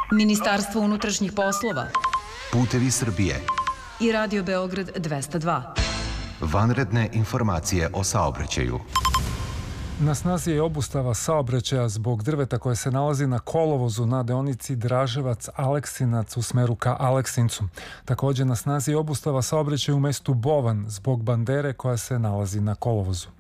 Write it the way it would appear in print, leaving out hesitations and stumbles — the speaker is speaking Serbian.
Ministarstvo unutrašnjih poslova, Putevi Srbije i Radio Beograd 202. Vanredne informacije o saobraćaju. Na snazi je obustava saobraćaja zbog drveta koje se nalazi na kolovozu na deonici Draževac-Aleksinac u smeru ka Aleksincu. Također na snazi je obustava saobraćaja u mestu Bovan zbog bandere koja se nalazi na kolovozu.